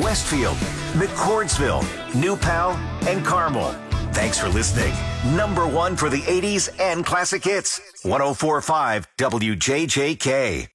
Westfield, McCordsville, New Pal, and Carmel. Thanks for listening. Number one for the 80s and classic hits. 104.5 WJJK.